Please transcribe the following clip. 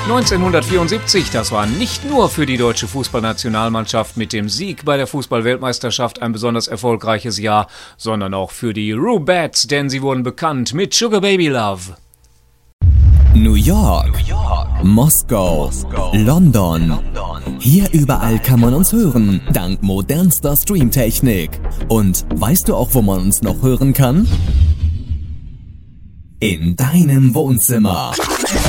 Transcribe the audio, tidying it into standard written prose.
1974, das war nicht nur für die deutsche Fußballnationalmannschaft mit dem Sieg bei der Fußball-Weltmeisterschaft ein besonders erfolgreiches Jahr, sondern auch für die Rubettes, denn sie wurden bekannt mit Sugar Baby Love. New York, Moskau, London. Hier überall kann man uns hören, dank modernster Streamtechnik. Und weißt du auch, wo man uns noch hören kann? In deinem Wohnzimmer.